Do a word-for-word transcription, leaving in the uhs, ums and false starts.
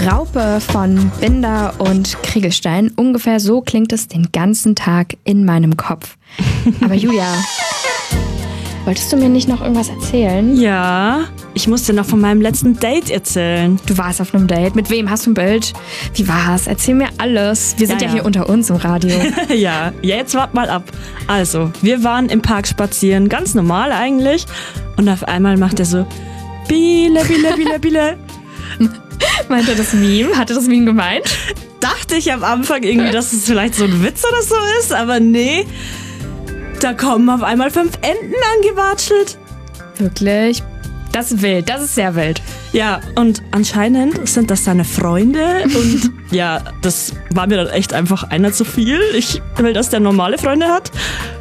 Raupe von Binder und Kriegelstein. Ungefähr so klingt es den ganzen Tag in meinem Kopf. Aber Julia, wolltest du mir nicht noch irgendwas erzählen? Ja, ich muss dir noch von meinem letzten Date erzählen. Du warst auf einem Date. Mit wem? Hast du ein Bild? Wie war's? Erzähl mir alles. Wir sind ja, Ja, ja ja. hier unter uns im Radio. Ja, jetzt wart mal ab. Also, wir waren im Park spazieren, ganz normal eigentlich. Und auf einmal macht er so, Biele, Biele, Biele, Biele. Meinte das Meme? Hatte das Meme gemeint? Dachte ich am Anfang irgendwie, dass es vielleicht so ein Witz oder so ist, aber nee. Da kommen auf einmal fünf Enten angewatschelt. Wirklich? Das ist wild. Das ist sehr wild. Ja, und anscheinend sind das seine Freunde und ja, das war mir dann echt einfach einer zu viel. Ich will, dass der normale Freunde hat.